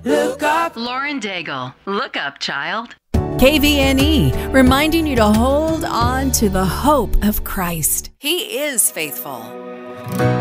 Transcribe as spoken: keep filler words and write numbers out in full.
Look up. Lauren Daigle. Look up, child. K V N E, reminding you to hold on to the hope of Christ. He is faithful.